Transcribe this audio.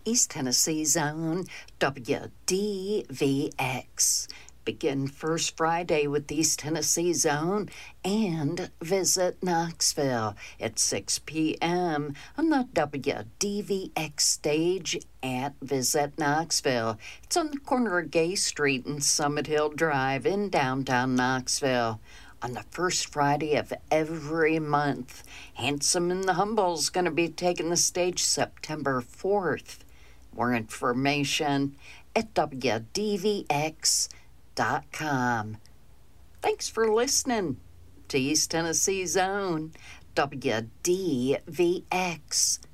East Tennessee's own WDVX. Begin first Friday with East Tennessee's own and visit Knoxville at 6 p.m. on the WDVX stage at Visit Knoxville. It's on the corner of Gay Street and Summit Hill Drive in downtown Knoxville. On the first Friday of every month, Handsome and the Humble's going to be taking the stage September 4th. More information at WDVX.com. Thanks for listening to East Tennessee's own WDVX.